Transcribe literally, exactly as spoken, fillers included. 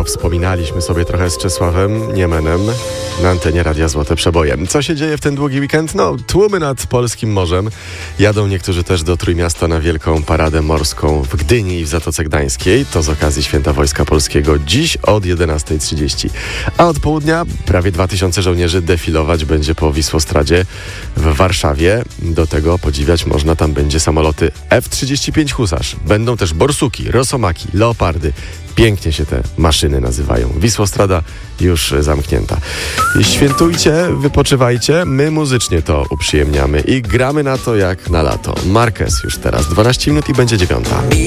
wspominaliśmy sobie trochę z Czesławem Niemenem na antenie Radia Złote Przeboje. Co się dzieje w ten długi weekend? No, tłumy nad polskim morzem. Jadą niektórzy też do Trójmiasta na wielką paradę morską w Gdyni i w Zatoce Gdańskiej. To z okazji Święta Wojska Polskiego dziś od jedenastej trzydzieści. A od południa prawie dwa tysiące żołnierzy defilować będzie po Wisłostradzie w Warszawie. Do tego podziwiać można, tam będzie samoloty F trzydzieści pięć Husarz. Będą też borsuki, rosomaki, leopardy. Pięknie się te maszyny nazywają. Wisłostrada już zamknięta. Świętujcie, wypoczywajcie, my muzycznie to uprzyjemniamy i gramy na to jak na lato. Marquez już teraz, dwanaście minut i będzie dziewiąta.